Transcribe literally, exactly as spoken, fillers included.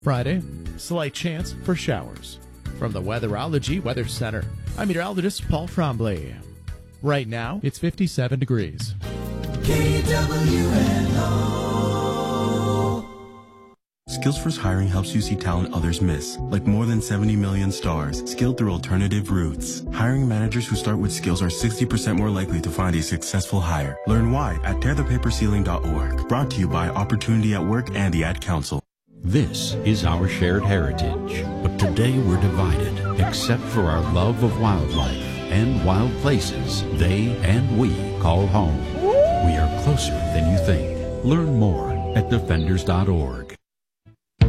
Friday, slight chance for showers. From the Weatherology Weather Center, I'm meteorologist Paul Tremblay. Right now, it's fifty-seven degrees. K W N O. SkillsFirst Hiring helps you see talent others miss, like more than seventy million stars, skilled through alternative routes. Hiring managers who start with skills are sixty percent more likely to find a successful hire. Learn why at tear the paper ceiling dot org. Brought to you by Opportunity at Work and the Ad Council. This is our shared heritage, but today we're divided, except for our love of wildlife and wild places they and we call home. We are closer than you think. Learn more at defenders dot org.